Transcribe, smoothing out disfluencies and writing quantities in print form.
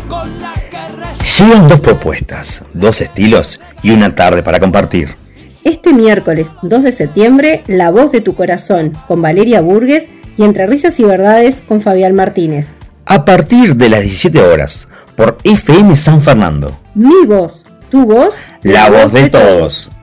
Llegan dos propuestas, dos estilos y una tarde para compartir. Este miércoles 2 de septiembre, La Voz de tu Corazón con Valeria Burgues y Entre Risas y Verdades con Fabián Martínez. A partir de las 17 horas, por FM San Fernando. Mi voz, tu voz, la voz de todos.